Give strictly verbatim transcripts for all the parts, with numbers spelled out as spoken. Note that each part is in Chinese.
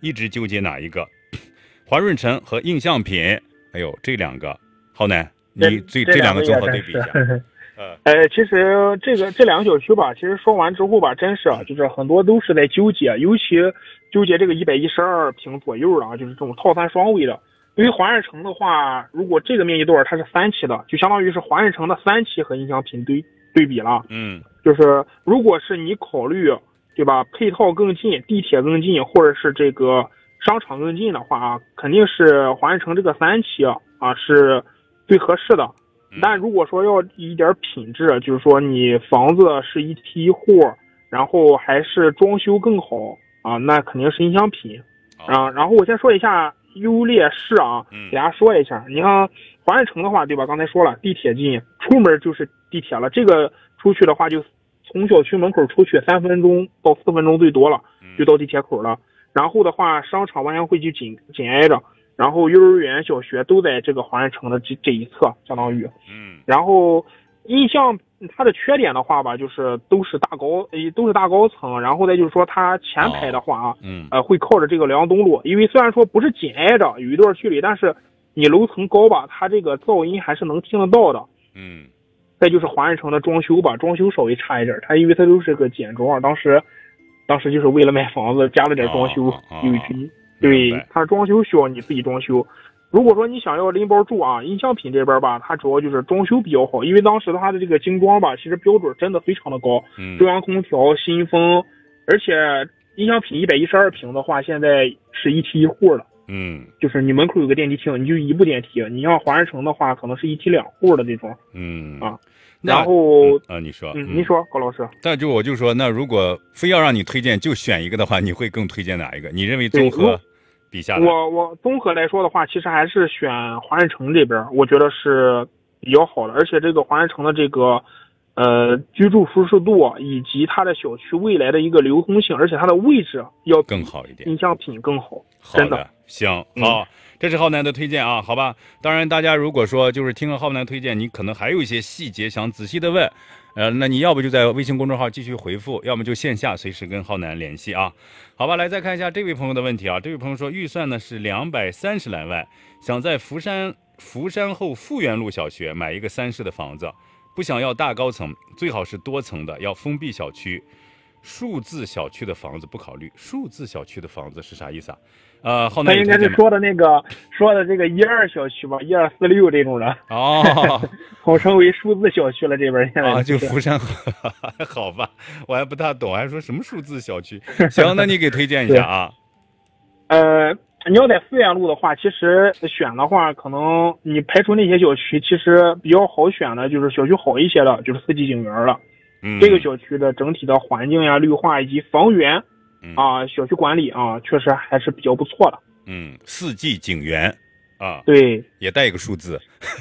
一直纠结哪一个？华润城和印象品，哎呦，这两个，浩南，你最这两个综合对比一下。 呃，其实这个这两个小区吧，其实说完之后吧，真是啊，就是很多都是在纠结，尤其纠结这个一百一十二平左右的啊，就是这种套餐双位的。因为华润城的话，如果这个面积段它是三期的，就相当于是华润城的三期和印象品对对比了。 嗯， 就是如果是你考虑，对吧，配套更近，地铁更近，或者是这个商场更近的话啊，肯定是华润城这个三期啊是最合适的。但如果说要一点品质，就是说你房子是一梯一户，然后还是装修更好啊，那肯定是印象品啊。然后我先说一下优劣势啊，给大家说一下。你看华润城的话，对吧？刚才说了，地铁近，出门就是地铁了。这个出去的话，就从小区门口出去三分钟到四分钟最多了，就到地铁口了。然后的话，商场万象汇就紧紧挨着。然后幼儿园、小学都在这个华润城的这这一侧，相当于， 嗯， 然后印象它的缺点的话吧，就是都是大高，都是大高层，然后再就是说它前排的话啊， 嗯， 呃，会靠着这个辽阳东路，因为虽然说不是紧挨着，有一段距离，但是你楼层高吧，它这个噪音还是能听得到的， 嗯， 再就是华润城的装修吧，装修稍微差一点，它因为它都是个简装，当时，当时就是为了买房子加了点装修，有一批。对，它装修需要你自己装修。如果说你想要拎包住啊，印象品这边吧，它主要就是装修比较好，因为当时它的这个精装吧，其实标准真的非常的高， 嗯， 中央空调、新风，而且印象品一百一十二平的话，现在是一梯一户的， 嗯， 就是你门口有个电梯厅，你就一部电梯。你像华润城的话，可能是一梯两户的这种， 嗯啊。然后啊，你说， 嗯，你说高老师。 但就我就说，那如果非要让你推荐，就选一个的话，你会更推荐哪一个？你认为综合比下来？ 我我综合来说的话，其实还是选华润城这边，我觉得是比较好的。而且这个华润城的这个呃居住舒适度以及它的小区未来的一个流通性，而且它的位置要更好一点， 印象品更好。 好真的， 行，好。嗯，这是浩南的推荐啊，好吧。当然，大家如果说就是听了浩南推荐，你可能还有一些细节想仔细的问，呃，那你要不就在微信公众号继续回复，要么就线下随时跟浩南联系啊。好吧，来再看一下这位朋友的问题啊。这位朋友说，预算呢是两百三十来万，想在福山福山后复原路小学买一个三室的房子，不想要大高层，最好是多层的，要封闭小区。数字小区的房子不考虑，数字小区的房子是啥意思啊？呃，浩南他应该是说的那个说的这个一二小区吧，一二四六这种的哦， 统称为数字小区了。这边现在啊，就福山，好吧，我还不大懂，还说什么数字小区？行，那你给推荐一下啊。 呃，你要在复原路的话，其实选的话，可能你排除那些小区，其实比较好选的就是小区好一些的，就是四季景园了。 嗯， 这个小区的整体的环境呀、绿化以及房源。啊，小区管理啊，确实还是比较不错的。 嗯，四季景园啊， 对， 也带一个数字，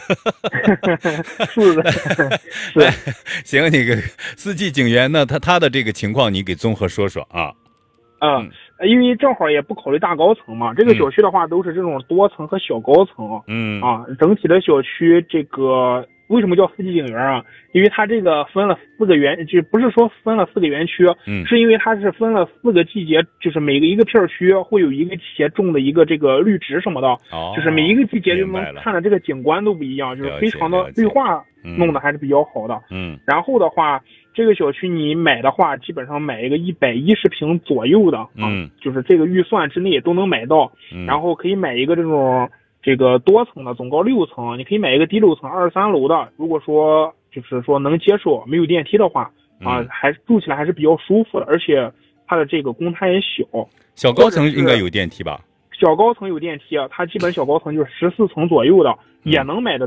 数字是行，那个四季景园呢，它它的这个情况你给综合说说啊。 嗯，因为正好也不考虑大高层嘛，这个小区的话都是这种多层和小高层。 嗯啊，整体的小区这个。为什么叫四季景园啊？因为它这个分了四个园，就不是说分了四个园区， 嗯， 是因为它是分了四个季节，就是每个一个片区会有一个季节种的一个这个绿植什么的， 哦， 就是每一个季节就能看的这个景观都不一样，就是非常的绿化弄得还是比较好的。 嗯， 然后的话，这个小区你买的话，基本上买一个一百一十平左右的， 嗯， 啊，就是这个预算之内都能买到， 嗯， 然后可以买一个这种。这个多层的总高六层，你可以买一个低楼层二十三楼的。如果说就是说能接受没有电梯的话，啊，还住起来还是比较舒服的，而且它的这个公摊也小。 小高层应该有电梯吧？ 小高层有电梯啊，它基本小高层就是十四层左右的，也能买得